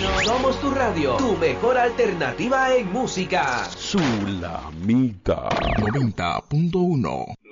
Somos tu radio, tu mejor alternativa en música. Sulamita 90.1